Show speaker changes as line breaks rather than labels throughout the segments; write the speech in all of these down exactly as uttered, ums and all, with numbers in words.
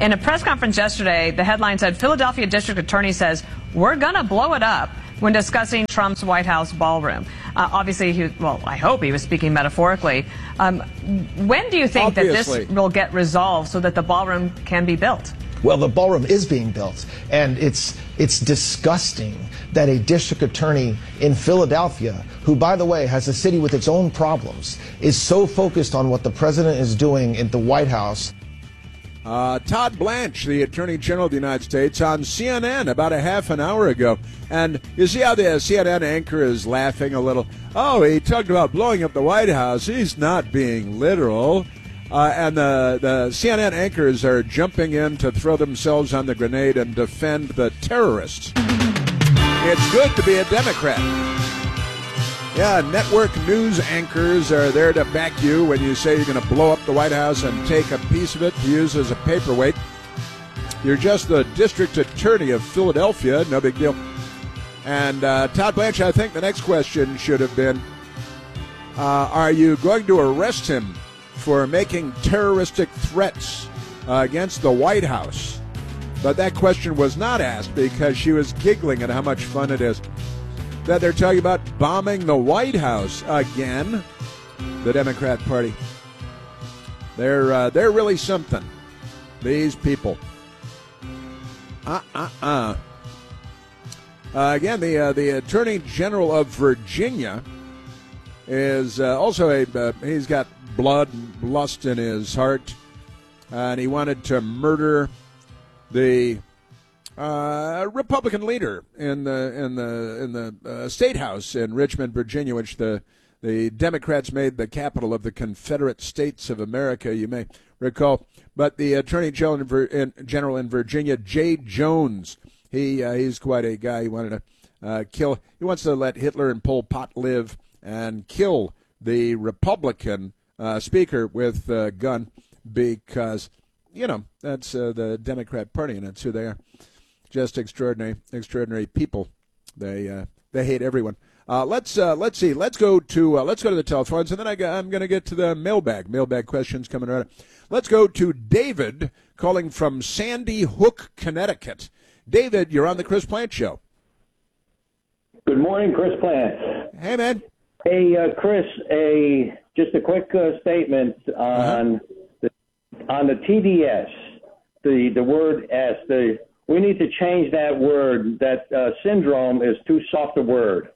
In a press conference yesterday, the headline said Philadelphia District Attorney says, we're going to blow it up when discussing Trump's White House ballroom. Uh, obviously, he, well, I hope he was speaking metaphorically. Um, when do you think
Obviously.
that this will get resolved so that the ballroom can be built?
Well, the ballroom is being built, and it's it's disgusting that a district attorney in Philadelphia, who, by the way, has a city with its own problems, is so focused on what the president is doing at the White House.
Uh, Todd Blanche, the Attorney General of the United States, on C N N about a half an hour ago. And you see how the C N N anchor is laughing a little. Oh, he talked about blowing up the White House. He's not being literal. Uh, and the, the C N N anchors are jumping in to throw themselves on the grenade and defend the terrorists. It's good to be a Democrat. Yeah, network news anchors are there to back you when you say you're going to blow up the White House and take a piece of it to use as a paperweight. You're just the district attorney of Philadelphia, no big deal. And uh, Todd Blanche, I think the next question should have been, uh, are you going to arrest him for making terroristic threats uh, against the White House? But that question was not asked because she was giggling at how much fun it is that they're talking about bombing the White House again. The Democrat Party. They're uh, they're really something. These people. Uh uh uh. uh again, the uh, the Attorney General of Virginia is uh, also a. Uh, he's got blood and lust in his heart, and he wanted to murder the Uh, Republican leader in the in the in the uh, state house in Richmond, Virginia, which the the Democrats made the capital of the Confederate States of America. You may recall, but the Attorney General in, Vir- in, General in Virginia, Jay Jones, he uh, he's quite a guy. He wanted to uh, kill. He wants to let Hitler and Pol Pot live and kill the Republican uh, speaker with a gun because you know that's uh, the Democrat Party and that's who they are. Just extraordinary, extraordinary people. They uh, they hate everyone. Uh, let's uh, let's see. Let's go to uh, let's go to the telephones, and then I got, I'm going to get to the mailbag. Mailbag questions coming right up. Let's go to David calling from Sandy Hook, Connecticut. David, you're on the Chris Plante Show.
Good morning, Chris Plante.
Hey, man.
Hey, uh, Chris. A just a quick uh, statement on uh-huh. the on the T D S. The the word S. The We need to change that word. That uh, syndrome is too soft a word.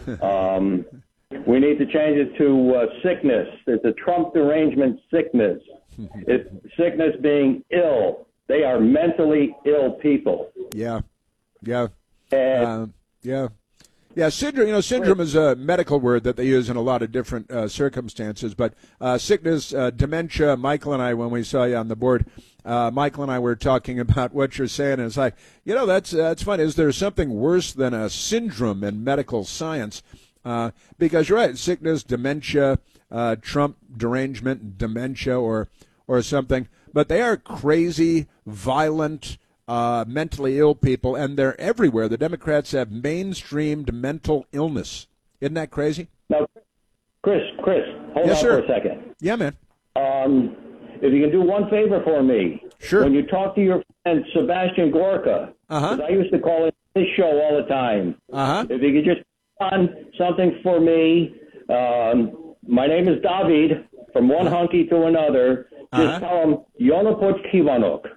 Um, we need to change it to uh, sickness. It's a Trump derangement sickness. It's sickness being ill. They are mentally ill people.
Yeah, yeah,
And,
uh, yeah. Yeah, syndrome. You know, syndrome is a medical word that they use in a lot of different uh, circumstances. But uh, sickness, uh, dementia. Michael and I, when we saw you on the board, uh, Michael and I were talking about what you're saying, and it's like, you know, that's uh, that's fun. Is there something worse than a syndrome in medical science? Uh, because you're right, sickness, dementia, uh, Trump derangement, dementia, or or something. But they are crazy, violent. Uh, mentally ill people, and they're everywhere. The Democrats have mainstreamed mental illness. Isn't that crazy?
Now, Chris, Chris, hold
yes,
on
sir.
for a second.
Yeah, man.
Um, if you can do one favor for me.
Sure.
When you talk to your friend Sebastian Gorka,
uh-huh.
I used to call it his show all the time.
Uh-huh.
If you could just on something for me. Um, my name is David, from one uh-huh. hunky to another. Just uh-huh. tell him, Yola Kivanok.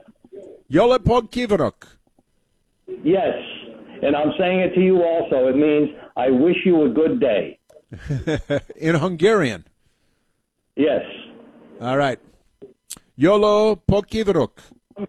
Yola Kivanok.
Yes, and I'm saying it to you also. It means I wish you a good day.
In Hungarian.
Yes.
All right. Yolo Podkivanok.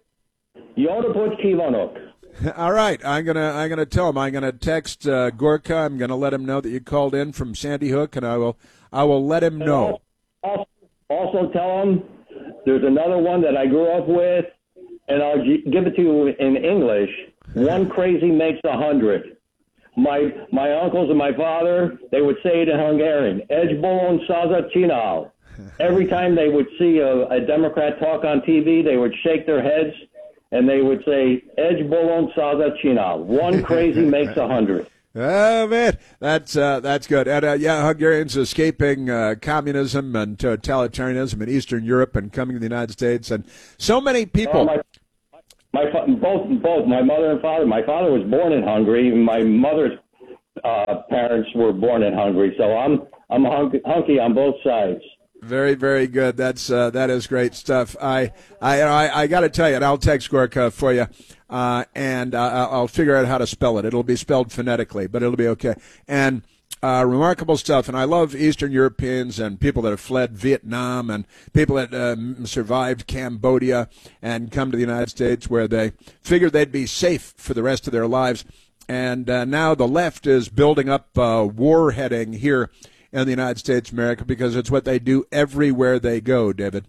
Yola Podkivanok.
All right. I'm gonna I'm gonna tell him. I'm gonna text uh, Gorka. I'm gonna let him know that you called in from Sandy Hook, and I will I will let him know.
Also, also tell him there's another one that I grew up with. And I'll give it to you in English. One crazy makes a hundred. My my uncles and my father, they would say it in Hungarian. Ejbolon saza csinál. Every time they would see a, a Democrat talk on T V, they would shake their heads, and they would say, Ejbolon saza csinál. One crazy makes a hundred.
Oh man, that's uh, that's good. And uh, yeah, Hungarians escaping uh, communism and totalitarianism in Eastern Europe and coming to the United States, and so many people.
Oh, my, my fa- both both my mother and father. My father was born in Hungary. My mother's uh, parents were born in Hungary. So I'm I'm hunk- hunky on both sides.
Very, very good. That's uh, that is great stuff. I I I, I got to tell you, and I'll text Gorka for you, uh, and uh, I'll figure out how to spell it. It'll be spelled phonetically, but it'll be okay. And uh, remarkable stuff. And I love Eastern Europeans and people that have fled Vietnam and people that uh, survived Cambodia and come to the United States where they figured they'd be safe for the rest of their lives. And uh, now the left is building up uh, war heading here in the United States of America because it's what they do everywhere they go, David.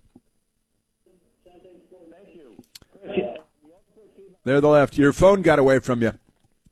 They're the left. Your phone got away from you.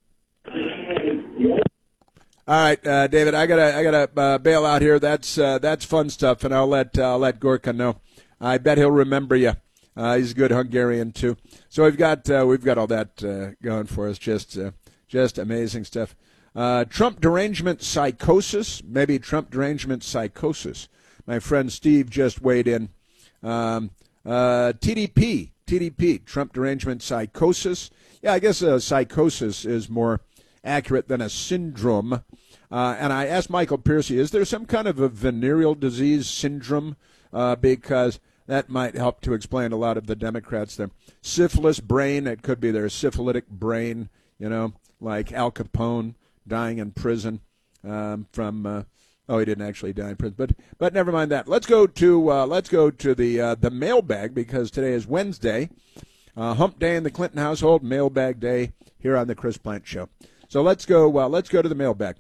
All right, uh, David, I gotta, I gotta uh, bail out here. That's uh, that's fun stuff, and I'll let uh, I'll let Gorka know. I bet he'll remember you. Uh, he's a good Hungarian too. So we've got uh, we've got all that uh, going for us. Just uh, just amazing stuff. Uh, Trump derangement psychosis, maybe Trump derangement psychosis. My friend Steve just weighed in. Um, uh, T D P, T D P, Trump derangement psychosis. Yeah, I guess a psychosis is more accurate than a syndrome. Uh, and I asked Michael Piercy, is there some kind of a venereal disease syndrome? Uh, because that might help to explain a lot of the Democrats there. Syphilis brain, it could be their syphilitic brain, you know, like Al Capone dying in prison um, from, uh, oh, he didn't actually die in prison, but but never mind that. Let's go to uh, let's go to the uh, the mailbag because today is Wednesday, uh, Hump Day in the Clinton household, Mailbag Day here on the Chris Plante Show. So let's go. Uh, let's go to the mailbag.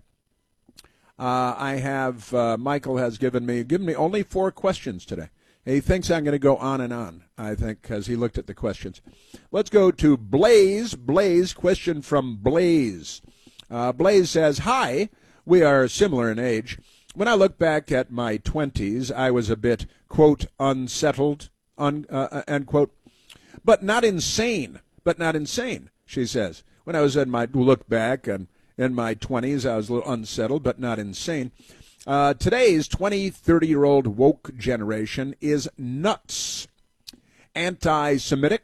Uh, I have uh, Michael has given me given me only four questions today. He thinks I'm going to go on and on. I think because he looked at the questions. Let's go to Blaze. Blaze, question from Blaze. Uh, Blaze says, "Hi, we are similar in age. When I look back at my twenties, I was a bit quote unsettled, un, uh, end quote, but not insane. But not insane." She says. When I was in my look back and in my twenties, I was a little unsettled, but not insane. Uh, today's twenty, thirty-year-old woke generation is nuts. Anti-Semitic,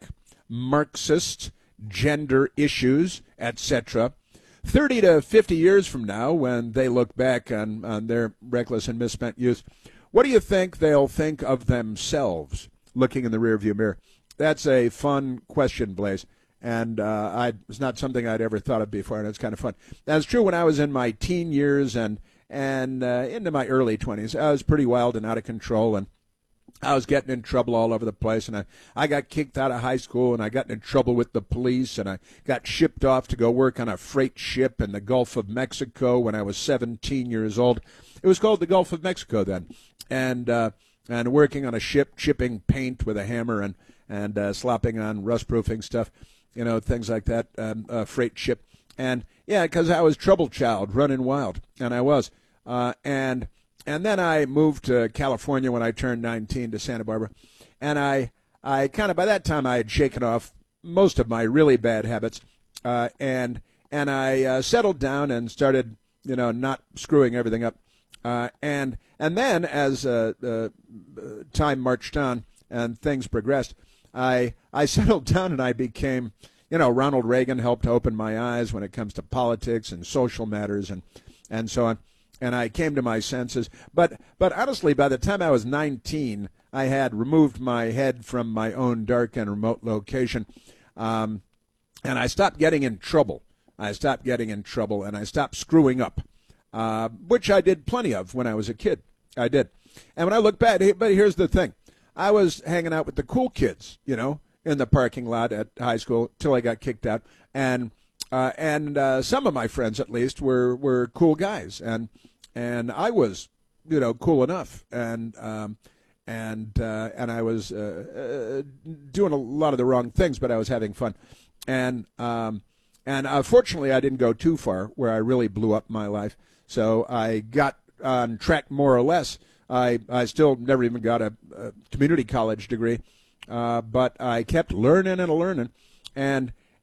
Marxist, gender issues, et cetera. thirty to fifty years from now, when they look back on, on their reckless and misspent youth, what do you think they'll think of themselves looking in the rearview mirror? That's a fun question, Blaze. And uh, I, it's not something I'd ever thought of before, and it's kind of fun. That's true when I was in my teen years and and uh, into my early twenties. I was pretty wild and out of control, and I was getting in trouble all over the place. And I, I got kicked out of high school, and I got in trouble with the police, and I got shipped off to go work on a freight ship in the Gulf of Mexico when I was seventeen years old. It was called the Gulf of Mexico then. And uh, and working on a ship, chipping paint with a hammer and, and uh, slopping on rust-proofing stuff. You know, things like that, um, uh, freight ship. And, yeah, because I was trouble child, running wild, and I was. Uh, and and then I moved to California when I turned nineteen to Santa Barbara. And I, I kind of, by that time, I had shaken off most of my really bad habits. Uh, and and I uh, settled down and started, you know, not screwing everything up. Uh, and, and then as uh, uh, time marched on and things progressed, I I settled down and I became, you know, Ronald Reagan helped open my eyes when it comes to politics and social matters and, and so on. And I came to my senses. But but honestly, by the time I was nineteen, I had removed my head from my own dark and remote location. Um, and I stopped getting in trouble. I stopped getting in trouble and I stopped screwing up, uh, which I did plenty of when I was a kid. I did. And when I look back, but here's the thing. I was hanging out with the cool kids, you know, in the parking lot at high school till I got kicked out. And uh, and uh, some of my friends, at least, were, were cool guys. And and I was, you know, cool enough. And um, and uh, and I was uh, uh, doing a lot of the wrong things, but I was having fun. And um, and uh, fortunately, I didn't go too far where I really blew up my life. So I got on track more or less. I, I still never even got a, a community college degree, uh, but I kept learning and learning, and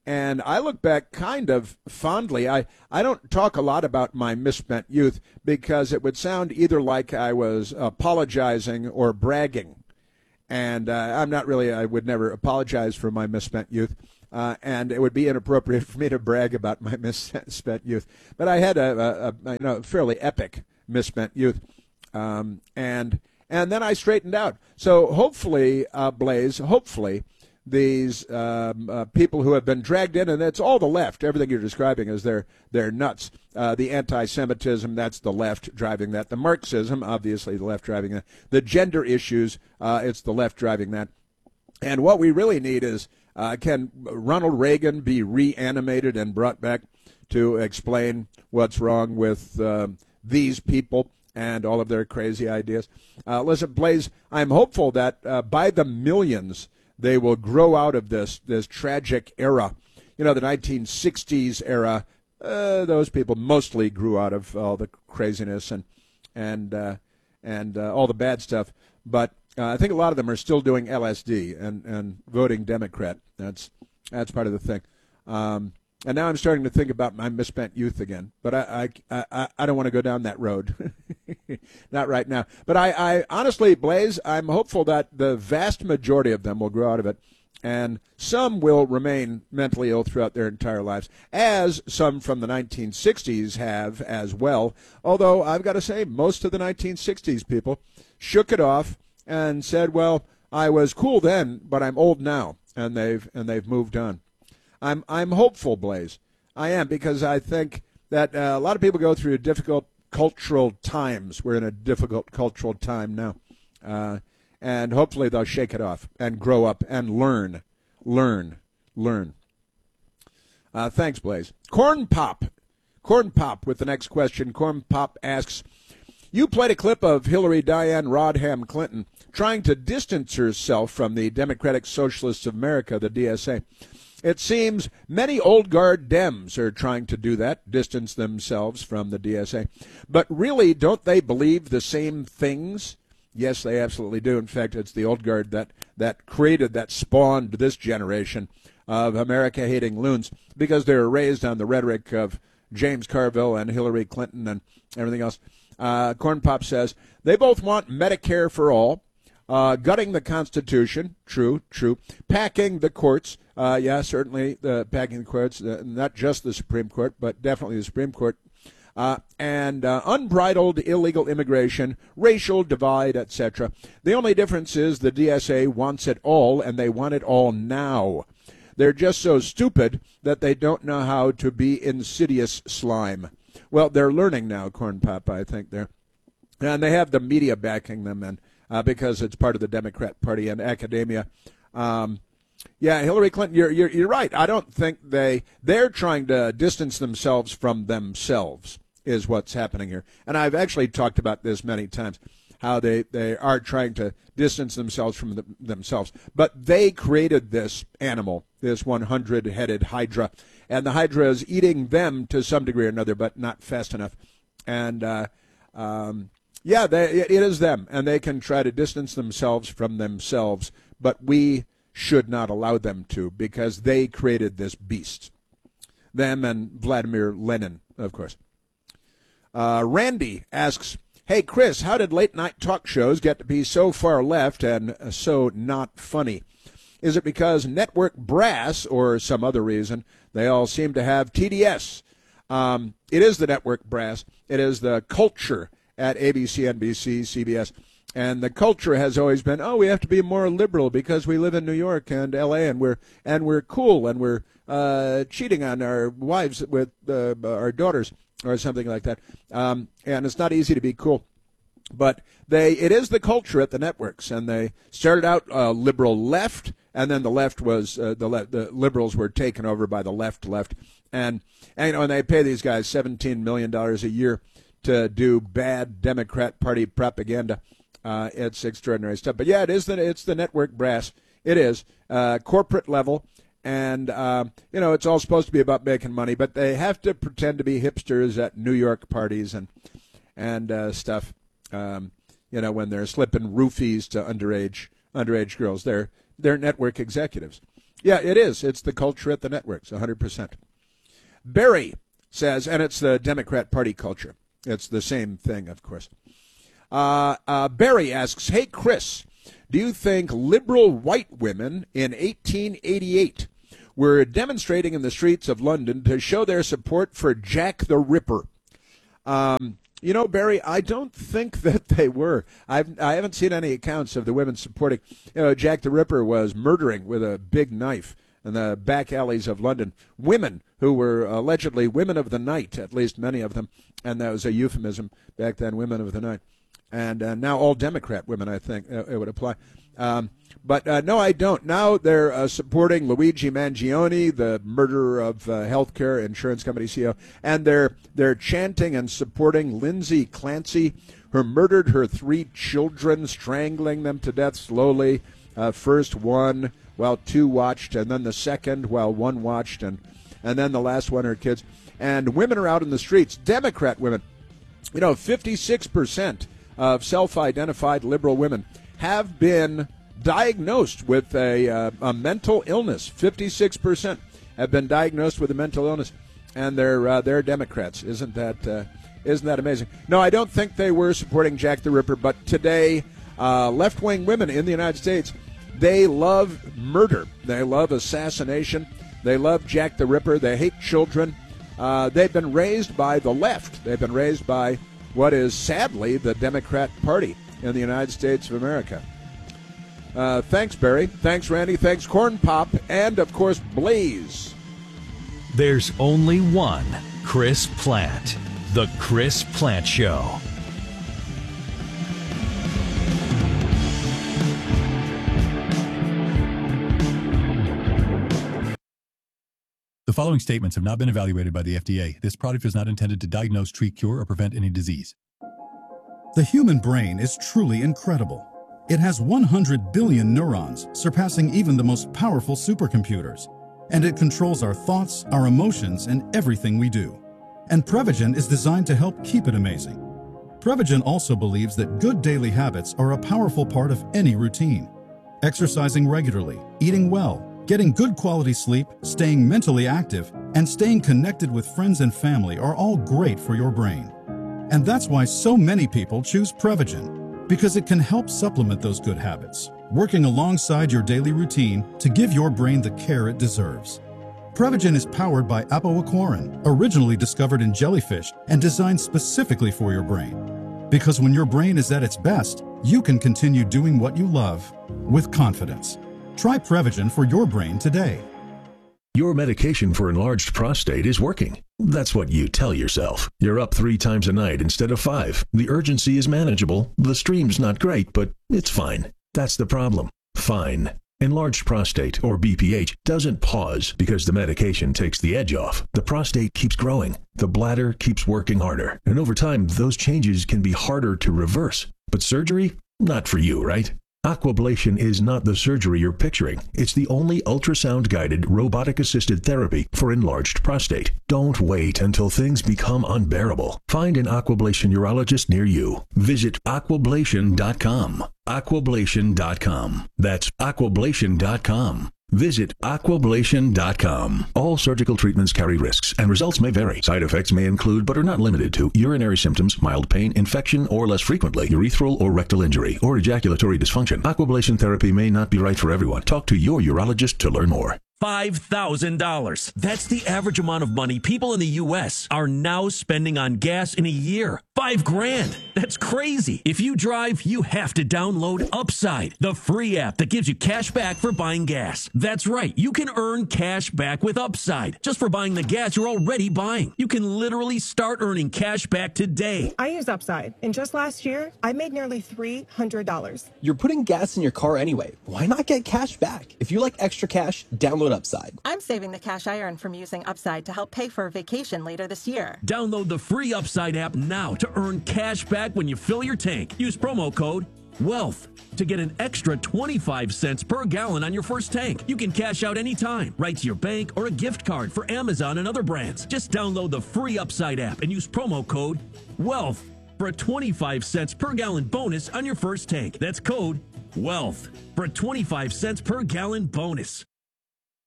And I look back kind of fondly. I, I don't talk a lot about my misspent youth because it would sound either like I was apologizing or bragging. And uh, I'm not really, I would never apologize for my misspent youth. Uh, and it would be inappropriate for me to brag about my misspent youth. But I had a, a, a you know, fairly epic misspent youth. Um, and and then I straightened out. So hopefully, uh, Blaze, hopefully, these um, uh, people who have been dragged in, and it's all the left. Everything you're describing is they're, they're nuts. Uh, the anti-Semitism, that's the left driving that. The Marxism, obviously the left driving that. The gender issues, uh, it's the left driving that. And what we really need is, uh, can Ronald Reagan be reanimated and brought back to explain what's wrong with uh, these people and all of their crazy ideas? Uh, listen, Blaze, I'm hopeful that uh, by the millions, they will grow out of this this tragic era. You know, the nineteen sixties era, uh, those people mostly grew out of all the craziness and and uh, and uh, all the bad stuff. But uh, I think a lot of them are still doing L S D and, and voting Democrat. That's that's part of the thing. Um, and now I'm starting to think about my misspent youth again. But I I, I, I don't want to go down that road. Not right now. But I, I honestly, Blaze, I'm hopeful that the vast majority of them will grow out of it. And some will remain mentally ill throughout their entire lives, as some from the nineteen sixties have as well. Although I've got to say, most of the nineteen sixties people shook it off and said, well, I was cool then, but I'm old now. And they've and they've moved on. I'm I'm hopeful, Blaze. I am, because I think that uh, a lot of people go through difficult cultural times. We're in a difficult cultural time now. Uh, and hopefully they'll shake it off and grow up and learn, learn, learn. Uh, thanks, Blaze. Corn Pop. Corn Pop with the next question. Corn Pop asks, you played a clip of Hillary Diane Rodham Clinton trying to distance herself from the Democratic Socialists of America, the D S A. It seems many old guard Dems are trying to do that, distance themselves from the D S A. But really, don't they believe the same things? Yes, they absolutely do. In fact, it's the old guard that, that created, that spawned this generation of America-hating loons, because they were raised on the rhetoric of James Carville and Hillary Clinton and everything else. Uh, Corn Pop says, they both want Medicare for all, uh, gutting the Constitution, true, true, packing the courts, uh, yeah, certainly the packing the courts, uh, not just the Supreme Court, but definitely the Supreme Court, uh, and uh, unbridled illegal immigration, racial divide, et cetera. The only difference is the D S A wants it all, and they want it all now. They're just so stupid that they don't know how to be insidious slime. Well, they're learning now, Corn Pop, I think they're. And they have the media backing them, and uh, because it's part of the Democrat Party and academia. Um, yeah, Hillary Clinton, you're, you're you're right. I don't think they they're trying to distance themselves from themselves is what's happening here. And I've actually talked about this many times, how they, they are trying to distance themselves from the, themselves. But they created this animal, this hundred-headed Hydra, and the Hydra is eating them to some degree or another, but not fast enough. And, uh, um, yeah, they, it is them, and they can try to distance themselves from themselves, but we should not allow them to, because they created this beast. Them and Vladimir Lenin, of course. Uh, Randy asks, hey, Chris, how did late-night talk shows get to be so far left and so not funny? Is it because network brass or some other reason they all seem to have T D S? Um, it is the network brass. It is the culture at A B C, N B C, C B S. And the culture has always been, oh, we have to be more liberal because we live in New York and L A and we're and we're cool and we're uh, cheating on our wives with uh, our daughters or something like that. Um, and it's not easy to be cool. But they it is the culture at the networks, and they started out uh, liberal left, and then the left was uh, the le- the liberals were taken over by the left left, and and you know, and they pay these guys seventeen million dollars a year to do bad Democrat Party propaganda. Uh, it's extraordinary stuff. But yeah, it is the it's the network brass. It is uh, corporate level. And, uh, you know, it's all supposed to be about making money, but they have to pretend to be hipsters at New York parties and and uh, stuff, um, you know, when they're slipping roofies to underage underage girls. They're, they're network executives. Yeah, it is. It's the culture at the networks, one hundred percent. Barry says, and it's the Democrat Party culture. It's the same thing, of course. Uh, uh, Barry asks, hey, Chris, do you think liberal white women in eighteen eighty-eight were demonstrating in the streets of London to show their support for Jack the Ripper? Um, you know, Barry, I don't think that they were. I've, I haven't seen any accounts of the women supporting. You know, Jack the Ripper was murdering with a big knife in the back alleys of London women who were allegedly women of the night, at least many of them, and that was a euphemism back then, women of the night. And uh, now all Democrat women, I think, uh, it would apply. Um, but uh, no, I don't. Now they're uh, supporting Luigi Mangione, the murderer of uh, healthcare insurance company C E O, and they're they're chanting and supporting Lindsay Clancy, who murdered her three children, strangling them to death slowly. Uh, first one while two watched, and then the second while one watched, and and then the last one, her kids. And women are out in the streets, Democrat women. You know, fifty-six percent of self-identified liberal women have been diagnosed with a, uh, a mental illness. fifty-six percent have been diagnosed with a mental illness, and they're uh, they're Democrats. Isn't that uh, isn't that amazing? No, I don't think they were supporting Jack the Ripper, but today, uh, left-wing women in the United States, they love murder. They love assassination. They love Jack the Ripper. They hate children. Uh, they've been raised by the left. They've been raised by what is sadly the Democrat Party in the United States of America. Uh, thanks, Barry. Thanks, Randy. Thanks, Corn Pop. And, of course, Blaze.
There's only one Chris Plante. The Chris Plante Show.
The following statements have not been evaluated by the F D A. This product is not intended to diagnose, treat, cure, or prevent any disease.
The human brain is truly incredible. It has one hundred billion neurons, surpassing even the most powerful supercomputers. And it controls our thoughts, our emotions, and everything we do. And Prevagen is designed to help keep it amazing. Prevagen also believes that good daily habits are a powerful part of any routine. Exercising regularly, eating well, getting good quality sleep, staying mentally active, and staying connected with friends and family are all great for your brain. And that's why so many people choose Prevagen, because it can help supplement those good habits, working alongside your daily routine to give your brain the care it deserves. Prevagen is powered by apoaquarin, originally discovered in jellyfish and designed specifically for your brain. Because when your brain is at its best, you can continue doing what you love with confidence. Try Prevagen for your brain today.
Your medication for enlarged prostate is working. That's what you tell yourself. You're up three times a night instead of five. The urgency is manageable. The stream's not great, but it's fine. That's the problem. Fine. Enlarged prostate, or B P H, doesn't pause because the medication takes the edge off. The prostate keeps growing. The bladder keeps working harder. And over time, those changes can be harder to reverse. But surgery? Not for you, right? Aquablation is not the surgery you're picturing. It's the only ultrasound-guided, robotic-assisted therapy for enlarged prostate. Don't wait until things become unbearable. Find an Aquablation urologist near you. Visit aquablation dot com. aquablation dot com. That's aquablation dot com. Visit aquablation dot com. All surgical treatments carry risks, and results may vary. Side effects may include, but are not limited to, urinary symptoms, mild pain, infection, or less frequently, urethral or rectal injury, or ejaculatory dysfunction. Aquablation therapy may not be right for everyone. Talk to your urologist to learn more.
five thousand dollars. That's the average amount of money people in the U S are now spending on gas in a year. Five grand. That's crazy. If you drive, you have to download Upside, the free app that gives you cash back for buying gas. That's right. You can earn cash back with Upside just for buying the gas you're already buying. You can literally start earning cash back today.
I use Upside, and just last year, I made nearly three hundred dollars.
You're putting gas in your car anyway. Why not get cash back? If you like extra cash, download Upside.
I'm saving the cash I earn from using Upside to help pay for a vacation later this year.
Download the free Upside app now to earn cash back when you fill your tank. Use promo code WEALTH to get an extra twenty-five cents per gallon on your first tank. You can cash out anytime, right to your bank or a gift card for Amazon and other brands. Just download the free Upside app and use promo code WEALTH for a twenty-five cents per gallon bonus on your first tank. That's code WEALTH for a twenty-five cents per gallon bonus.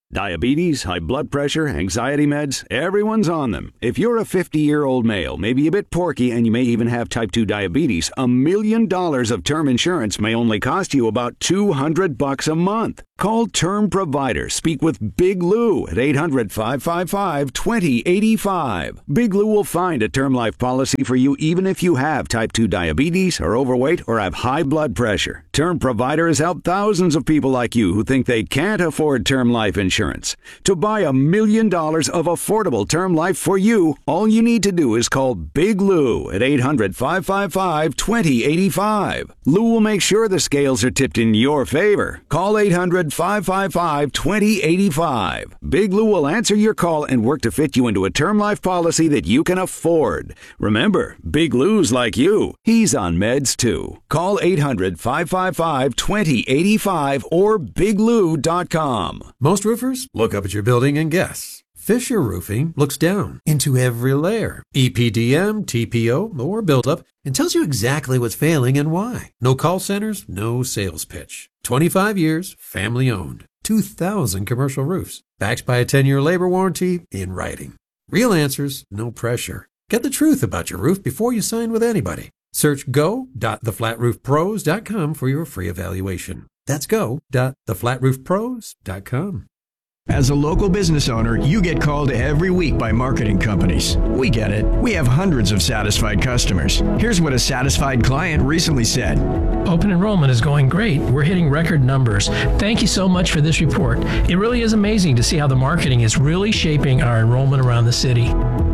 Diabetes, high blood pressure, anxiety meds, everyone's on them. If you're a fifty-year-old male, maybe a bit porky, and you may even have type two diabetes, a million dollars of term insurance may only cost you about two hundred bucks a month. Call Term Provider. Speak with Big Lou at eight hundred, five five five, two zero eight five. Big Lou will find a term life policy for you even if you have type two diabetes, are overweight, or have high blood pressure. Term Provider has helped thousands of people like you who think they can't afford term life insurance. To buy a million dollars of affordable term life for you, all you need to do is call Big Lou at eight hundred, five five five, two zero eight five. Lou will make sure the scales are tipped in your favor. Call eight hundred, five five five, two zero eight five. Big Lou will answer your call and work to fit you into a term life policy that you can afford. Remember, Big Lou's like you. He's on meds too. Call eight hundred, five five five, two zero eight five or big lou dot com.
Most roofers look up at your building and guess. Fisher Roofing looks down into every layer, E P D M, T P O, or buildup, and tells you exactly what's failing and why. No call centers, no sales pitch. twenty-five years, family owned. two thousand commercial roofs, backed by a ten-year labor warranty in writing. Real answers, no pressure. Get the truth about your roof before you sign with anybody. Search go dot the flat roof pros dot com for your free evaluation. That's go dot the flat roof pros dot com.
As a local business owner, you get called every week by marketing companies. We get it. We have hundreds of satisfied customers. Here's what a satisfied client recently said.
Open enrollment is going great. We're hitting record numbers. Thank you so much for this report. It really is amazing to see how the marketing is really shaping our enrollment around the city.